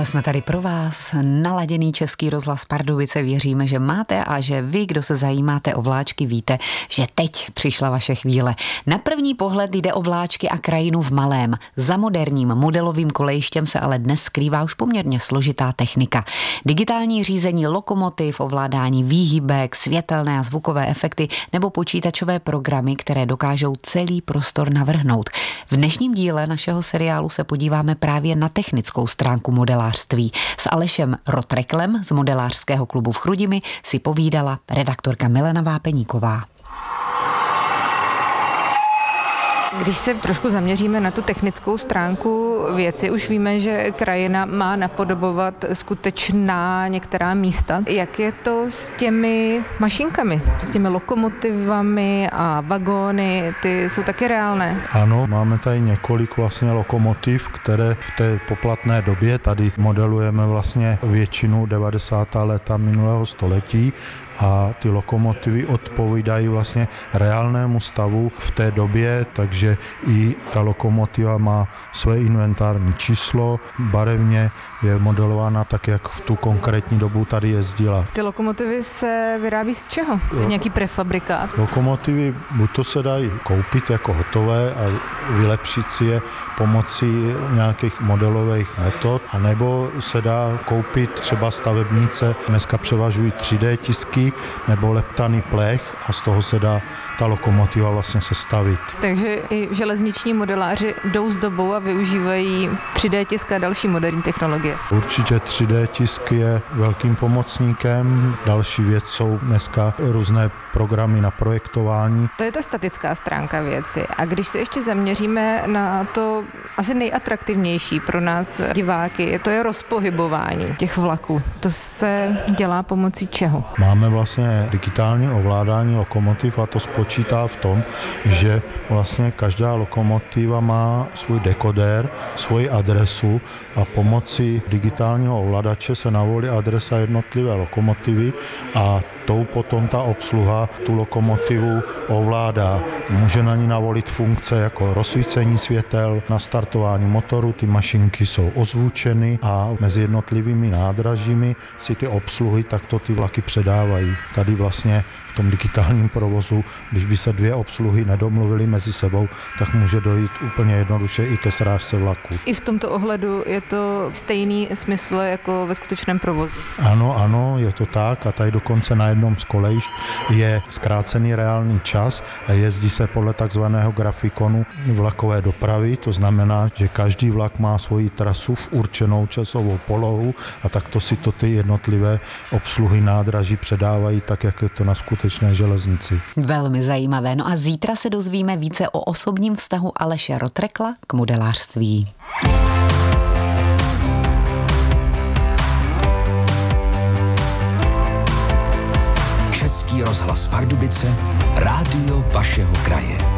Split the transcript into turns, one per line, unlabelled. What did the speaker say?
Stále jsme tady pro vás, naladěný Český rozhlas Pardubice. Věříme, že máte a že vy, kdo se zajímáte o vláčky, víte, že teď přišla vaše chvíle. Na první pohled jde o vláčky a krajinu v malém. Za moderním modelovým kolejištěm se ale dnes skrývá už poměrně složitá technika. Digitální řízení lokomotiv, ovládání výhybek, světelné a zvukové efekty nebo počítačové programy, které dokážou celý prostor navrhnout. V dnešním díle našeho seriálu se podíváme právě na technickou stránku modelářství. S Alešem Rotreklem z modelářského klubu v Chrudimi si povídala redaktorka Milena Vápeníková.
Když se trošku zaměříme na tu technickou stránku věci, už víme, že krajina má napodobovat skutečná některá místa. Jak je to s těmi mašinkami, s těmi lokomotivami a vagóny, ty jsou taky reálné?
Ano, máme tady několik vlastně lokomotiv, které v té poplatné době, tady modelujeme vlastně většinu 90. léta minulého století a ty lokomotivy odpovídají vlastně reálnému stavu v té době, takže i ta lokomotiva má své inventární číslo, barevně je modelována tak, jak v tu konkrétní dobu tady jezdila.
Ty lokomotivy se vyrábí z čeho? Nějaký prefabrikát?
Lokomotivy buď to se dají koupit jako hotové a vylepšit si je pomocí nějakých modelových metod, anebo se dá koupit třeba stavebnice, dneska převažují 3D tisky nebo leptaný plech a z toho se dá ta lokomotiva vlastně sestavit.
Takže i železniční modeláři jdou s dobou a využívají 3D tisk a další moderní technologie.
Určitě 3D tisk je velkým pomocníkem. Další věc jsou dneska různé programy na projektování.
To je ta statická stránka věci. A když se ještě zaměříme na to asi nejatraktivnější pro nás diváky, to je rozpohybování těch vlaků. To se dělá pomocí čeho?
Máme vlastně digitální ovládání lokomotiv a to spočítá v tom, že vlastně každá lokomotiva má svůj dekodér, svoji adresu a pomocí digitálního ovladače se navolí adresa jednotlivé lokomotivy a tou potom ta obsluha tu lokomotivu ovládá. Může na ní navolit funkce jako rozsvícení světel, nastartování motoru, ty mašinky jsou ozvučeny a mezi jednotlivými nádražími si ty obsluhy takto ty vlaky předávají. Tady vlastně v tom digitálním provozu, když by se dvě obsluhy nedomluvily mezi sebou, tak může dojít úplně jednoduše i ke srážce vlaku.
I v tomto ohledu je to stejný smysl jako ve skutečném provozu.
Ano, je to tak a tady dokonce na jednom z kolejišť je zkrácený reálný čas a jezdí se podle takzvaného grafikonu vlakové dopravy, to znamená, že každý vlak má svoji trasu v určenou časovou polohu a takto si to ty jednotlivé obsluhy nádraží předávají tak, jak je to na skutečné železnici.
Velmi zajímavé. No a zítra se dozvíme více o osobním vztahu Aleše Rotrekla k modelářství.
Český rozhlas Pardubice, rádio vašeho kraje.